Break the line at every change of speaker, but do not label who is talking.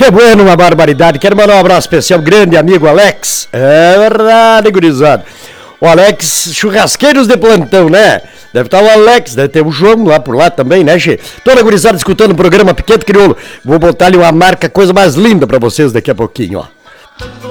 Que bueno, uma barbaridade. Quero mandar um abraço especial, grande amigo Alex. É verdade, gurizada. O Alex, churrasqueiros de plantão, né? Deve estar o Alex, deve ter o João lá por lá também, né, Che? Toda a gurizada escutando o programa Piquete Crioulo. Vou botar ali uma marca, coisa mais linda pra vocês daqui a pouquinho, ó.